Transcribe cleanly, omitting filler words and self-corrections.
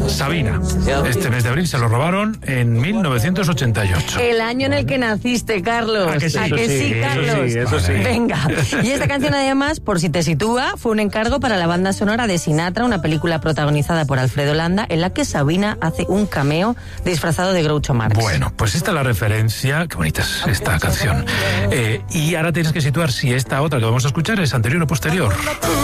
Sabina. Este mes de abril se lo robaron en 1988. El año en el que naciste, Carlos. ¿A que sí? ¿A que sí, Carlos? Eso sí. Venga. Y esta canción, además, por si te sitúa, fue un encargo para la banda sonora de Sinatra, una película protagonizada por Alfredo Landa, en la que Sabina hace un cameo disfrazado de Groucho Marx. Bueno, pues esta es la referencia. Qué bonita es esta canción. Y ahora tienes que situar si esta otra que vamos a escuchar es anterior o posterior.